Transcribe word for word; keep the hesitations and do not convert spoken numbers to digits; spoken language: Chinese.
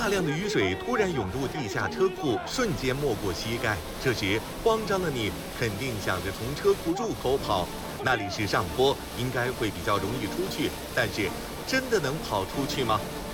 大量的雨水突然涌入地下车库，瞬间没过膝盖。这时，慌张的你肯定想着从车库入口跑，那里是上坡，应该会比较容易出去。但是，真的能跑出去吗？